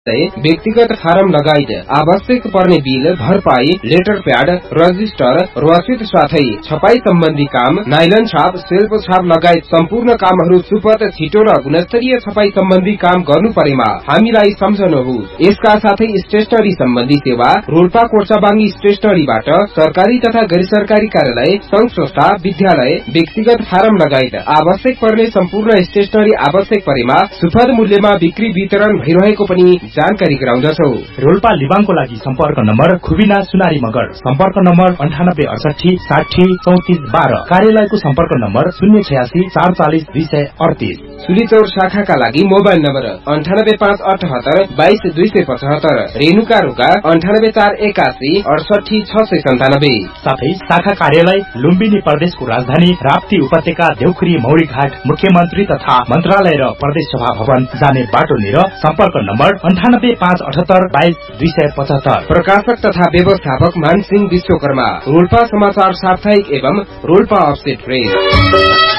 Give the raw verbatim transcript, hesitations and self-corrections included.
व्यक्तिगत फारम लगायत आवश्यक पर्ने बिल, भरपाई, लेटर प्याड, रजिस्टर, रसिद साथै छपाई सम्बन्धी काम, नाइलन छाप, सेल्फ छाप लगायत सम्पूर्ण कामहरू सुपथ, छिटो र गुणस्तरीय छपाई सम्बन्धी काम गर्नु परेमा हामीलाई सम्झनुहोस्। यसका साथै स्टेशनरी सम्बन्धी सेवा रोल्पा कोर्चाबाङ्गी स्टेशनरीबाट सरकारी तथा गैर सरकारी कार्यालय, संघ संस्था, विद्यालय, व्यक्तिगत फारम लगायत आवश्यक पर्ने सम्पूर्ण स्टेशनरी आवश्यक परेमा सुपथ मूल्यमा बिक्री वितरण भइरहेको पनि जानकारी गराउँदछौ। रोल्पा लिबाङको लागि सम्पर्क नम्बर खुबिना सुनारी मगर, सम्पर्क नम्बर अन्ठानब्बे अडसठी साठी चौतिस बाह्र, कार्यालयको सम्पर्क नम्बर शून्य छयासी चार चालिस दुई सय अडतिस। सुलीचौर शाखाका लागि मोबाइल नम्बर अन्ठानब्बे पाँच अठहत्तर बाइस दुई सय पचहत्तर, रेणुका रोका अन्ठानब्बे चार एकासी अडसठी छ सय सन्तानब्बे। साथै शाखा कार्यालय लुम्बिनी प्रदेशको राजधानी राप्ती उपत्यका देउखुरी मौरीघाट मुख्यमन्त्री तथा मन्त्रालय र प्रदेश सभा भवन जाने बाटोनिर सम्पर्क नम्बर अन्ठानब्बे पाँच अठहत्तर बाइस दुई सय पचहत्तर। प्रकाशक तथा व्यवस्थापक मानसिंह विश्वकर्मा, रोल्पा समाचार साप्ताहिक एवं रोल्पा अपसेट प्रेस।